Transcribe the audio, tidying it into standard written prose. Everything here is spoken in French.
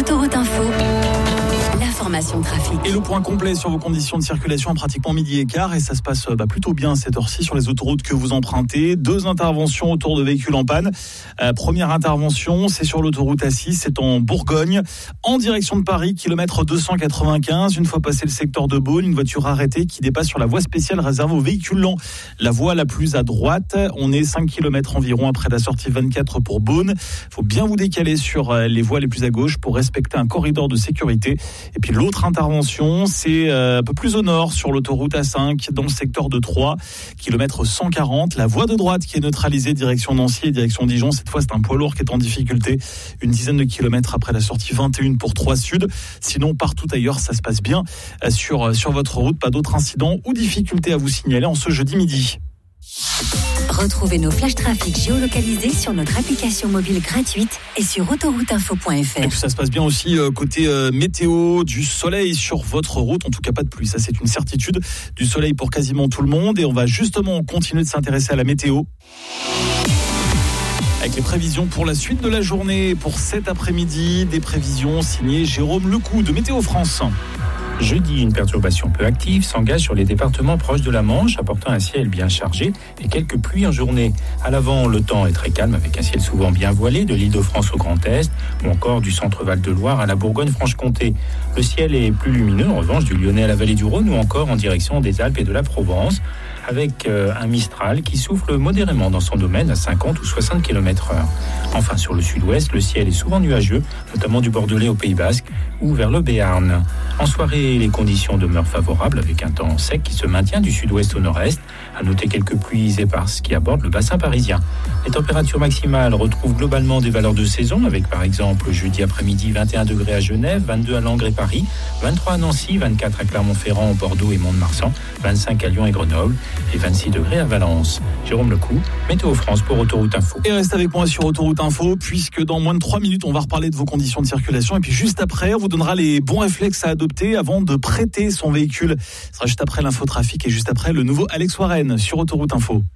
Autoroute Info, l'information trafic. Et le point complet sur vos conditions de circulation à pratiquement midi et quart. Et ça se passe plutôt bien à cette heure-ci sur les autoroutes que vous empruntez. 2 interventions autour de véhicules en panne. Première intervention, c'est sur l'autoroute A6, c'est en Bourgogne, en direction de Paris, kilomètre 295. Une fois passé le secteur de Beaune, une voiture arrêtée qui dépasse sur la voie spéciale réservée aux véhicules lents. La voie la plus à droite, on est 5 km environ après la sortie 24 pour Beaune. Il faut bien vous décaler sur les voies les plus à gauche pour respecter un corridor de sécurité. Et puis l'autre intervention, c'est un peu plus au nord sur l'autoroute A5 dans le secteur de Troyes, kilomètre 140. La voie de droite qui est neutralisée direction Nancy et direction Dijon. Cette fois, c'est un poids lourd qui est en difficulté. Une dizaine de kilomètres après la sortie 21 pour Troyes Sud. Sinon, partout ailleurs, ça se passe bien sur votre route. Pas d'autres incidents ou difficultés à vous signaler en ce jeudi midi. Retrouvez nos flash trafic géolocalisés sur notre application mobile gratuite et sur autorouteinfo.fr. Et puis ça se passe bien aussi côté météo, du soleil sur votre route, en tout cas pas de pluie, ça c'est une certitude, du soleil pour quasiment tout le monde et on va justement continuer de s'intéresser à la météo. Avec les prévisions pour la suite de la journée, pour cet après-midi, des prévisions signées Jérôme Lecou de Météo France. Jeudi, une perturbation peu active s'engage sur les départements proches de la Manche, apportant un ciel bien chargé et quelques pluies en journée. À l'avant, le temps est très calme avec un ciel souvent bien voilé de l'Île-de-France au Grand Est ou encore du centre-Val de Loire à la Bourgogne-Franche-Comté. Le ciel est plus lumineux en revanche du Lyonnais à la vallée du Rhône ou encore en direction des Alpes et de la Provence avec un Mistral qui souffle modérément dans son domaine à 50 ou 60 km/h. Enfin, sur le sud-ouest, le ciel est souvent nuageux, notamment du Bordelais au Pays Basque ou vers le Béarn. En soirée, les conditions demeurent favorables avec un temps sec qui se maintient du sud-ouest au nord-est. À noter quelques pluies éparses qui abordent le bassin parisien. Les températures maximales retrouvent globalement des valeurs de saison avec par exemple jeudi après-midi 21 degrés à Genève, 22 à Langres et Paris, 23 à Nancy, 24 à Clermont-Ferrand, Bordeaux et Mont-de-Marsan, 25 à Lyon et Grenoble et 26 degrés à Valence. Jérôme Lecou, Météo France pour Autoroute Info. Et restez avec moi sur Autoroute Info puisque dans moins de 3 minutes, on va reparler de vos conditions de circulation et puis juste après, on vous donnera les bons réflexes à adopter avant de prêter son véhicule. Ce sera juste après l'infotrafic et juste après le nouveau Alex Warren sur Autoroute Info.